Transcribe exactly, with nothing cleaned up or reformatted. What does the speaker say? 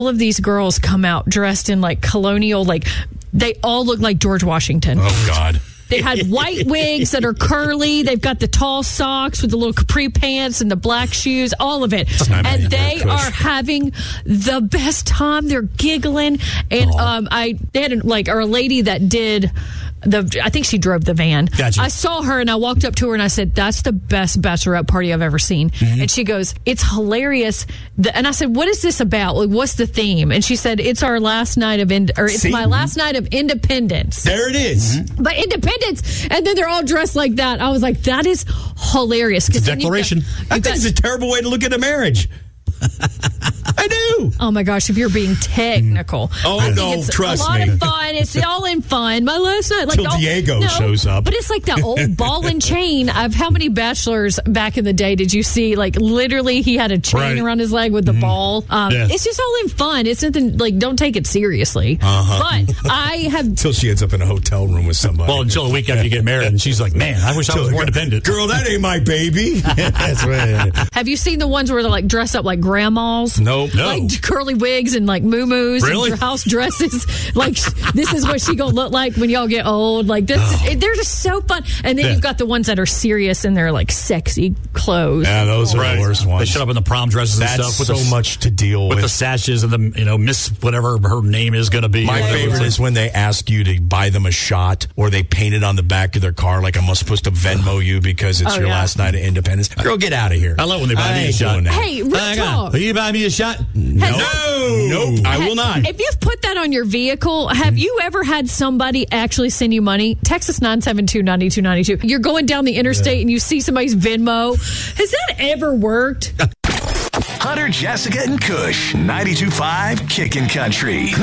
all of these girls come out dressed in like colonial, like they all look like George Washington. Oh, God. They had white wigs that are curly. They've got the tall socks with the little capri pants and the black shoes, all of it. And they are having the best time. They're giggling. And um, I they had like or a lady that did the. I think she drove the van. Gotcha. I saw her and I walked up to her and I said, "That's the best bachelorette party I've ever seen." Mm-hmm. And she goes, "It's hilarious." And I said, "What is this about? Like, what's the theme?" And she said, "It's our last night of ind- or it's See? my last night of independence." There it is. Mm-hmm. But independence. And then they're all dressed like that. I was like, that is hilarious. It's a declaration. Got, I think got, it's a terrible way to look at a marriage. I do. Oh my gosh, if you're being technical. Oh, I no, it's trust me. A lot me. of fun. It's all in fun. My last night. Like Till Diego no, shows up. But it's like the old ball and chain of how many bachelors back in the day did you see? Like literally he had a chain right. around his leg with the mm-hmm. ball. Um, yeah. It's just all in fun. It's nothing like, don't take it seriously. Uh-huh. But I have. Until she ends up in a hotel room with somebody. Well, until a week after you get married and she's like, man, I wish I was more independent. Girl, that ain't my baby. That's right. Have you seen the ones where they're like dress up like grandmas? Nope. No. Like curly wigs and like moo-moos really? and house dresses. Like this is what she gonna look like when y'all get old. Like this, oh. it, they're just so fun. And then yeah. you've got the ones that are serious and they're like sexy clothes. Yeah, those are right. the worst ones. They shut up in the prom dresses That's and stuff. With so the, much to deal with. With the sashes and the, you know, Miss whatever her name is going to be. My you know, favorite is when they ask you to buy them a shot or they paint it on the back of their car like I'm supposed to Venmo you because it's oh, your yeah. last night of independence. Girl, get out of here. I love when they buy I me a shot. Hey, real uh, talk. Will you buy me a shot? No. Has, nope. I will not. If you've put that on your vehicle, have you ever had somebody actually send you money? Text us nine seven two, nine two nine two. You're going down the interstate yeah. and you see somebody's Venmo. Has that ever worked? Hunter, Jessica, and Kush, ninety-two point five Kickin' Country.